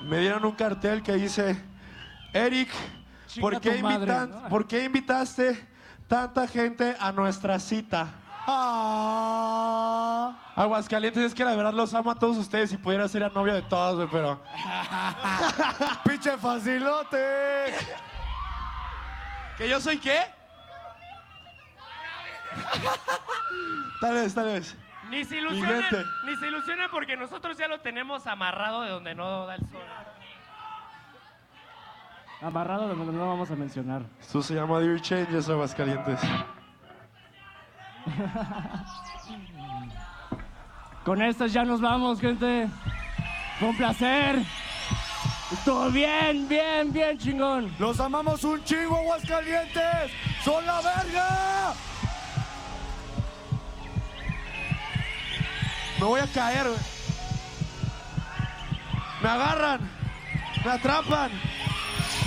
Me dieron un cartel que dice: Eric, ¿por qué invitaste tanta gente a nuestra cita? Aguascalientes, es que la verdad los amo a todos ustedes y pudiera ser la novia de todos, güey, pero... ¡Pinche facilote! ¿Que yo soy qué? Tal vez. Ni se ilusionen porque nosotros ya lo tenemos amarrado de donde no da el sol. Amarrado de donde no vamos a mencionar. Esto se llama Dear Changes, Aguascalientes. Con estas ya nos vamos, gente. Fue un placer. Estuvo bien chingón. ¡Los amamos un chingo, Aguascalientes! ¡Son la verga! Me voy a caer, güey. Me agarran. Me atrapan.